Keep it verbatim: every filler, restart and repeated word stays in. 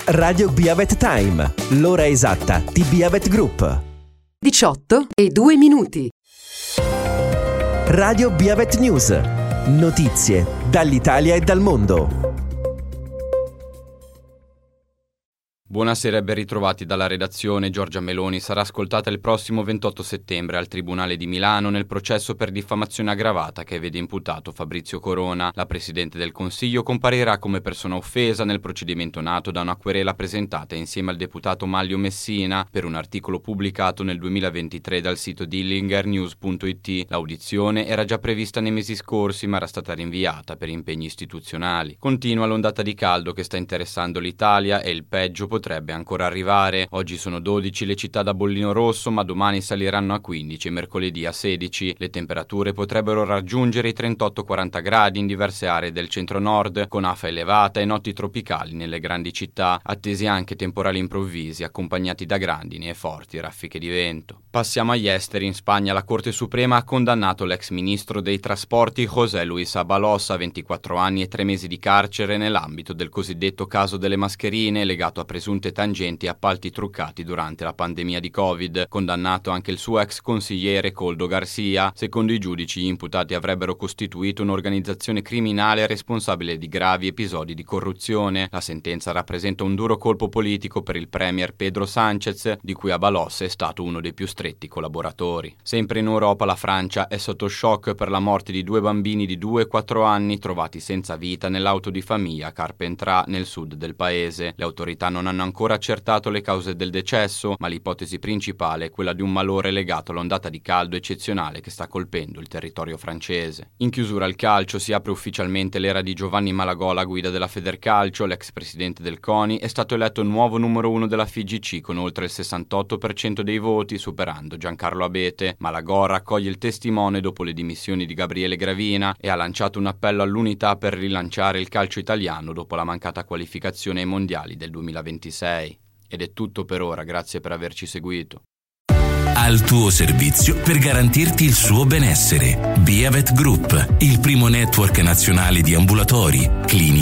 Radio Biavet Time, l'ora esatta di Biavet Group. diciotto e due minuti. Radio Biavet News. Notizie dall'Italia e dal mondo. Buonasera e ben ritrovati dalla redazione. Giorgia Meloni sarà ascoltata il prossimo ventotto settembre al Tribunale di Milano nel processo per diffamazione aggravata che vede imputato Fabrizio Corona. La Presidente del Consiglio comparirà come persona offesa nel procedimento nato da una querela presentata insieme al deputato Maglio Messina per un articolo pubblicato nel duemilaventitré dal sito di illingernews punto it. L'audizione era già prevista nei mesi scorsi ma era stata rinviata per impegni istituzionali. Continua l'ondata di caldo che sta interessando l'Italia e il peggio potrebbe ancora arrivare. Oggi sono dodici le città da bollino rosso, ma domani saliranno a quindici e mercoledì a sedici. Le temperature potrebbero raggiungere i trentotto quaranta gradi in diverse aree del centro-nord, con afa elevata e notti tropicali nelle grandi città, attesi anche temporali improvvisi accompagnati da grandini e forti raffiche di vento. Passiamo agli esteri. In Spagna la Corte Suprema ha condannato l'ex ministro dei trasporti José Luis Ábalos a ventiquattro anni e tre mesi di carcere nell'ambito del cosiddetto caso delle mascherine legato a presunti tangenti e appalti truccati durante la pandemia di Covid. Condannato anche il suo ex consigliere Koldo Garcia. Secondo i giudici, gli imputati avrebbero costituito un'organizzazione criminale responsabile di gravi episodi di corruzione. La sentenza rappresenta un duro colpo politico per il premier Pedro Sánchez, di cui Ábalos è stato uno dei più stretti collaboratori. Sempre in Europa, la Francia è sotto shock per la morte di due bambini di due e quattro anni trovati senza vita nell'auto di famiglia a Carpentras, nel sud del paese. Le autorità non hanno ancora accertato le cause del decesso, ma l'ipotesi principale è quella di un malore legato all'ondata di caldo eccezionale che sta colpendo il territorio francese. In chiusura al calcio si apre ufficialmente l'era di Giovanni Malagò alla guida della Federcalcio. L'ex presidente del CONI è stato eletto nuovo numero uno della F I G C con oltre il sessantotto per cento dei voti, superando Giancarlo Abete. Malagò raccoglie il testimone dopo le dimissioni di Gabriele Gravina e ha lanciato un appello all'unità per rilanciare il calcio italiano dopo la mancata qualificazione ai mondiali del duemilaventisei. Ed è tutto per ora, grazie per averci seguito. Al tuo servizio per garantirti il suo benessere. Biavet Group, il primo network nazionale di ambulatori, cliniche